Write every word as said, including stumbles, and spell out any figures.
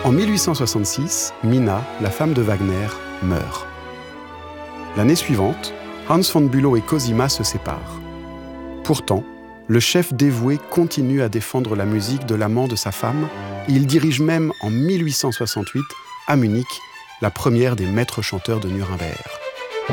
En mille huit cent soixante-six, Minna, la femme de Wagner, meurt. L'année suivante, Hans von Bülow et Cosima se séparent. Pourtant, le chef dévoué continue à défendre la musique de l'amant de sa femme et il dirige même en mille huit cent soixante-huit, à Munich, la première des maîtres chanteurs de Nuremberg.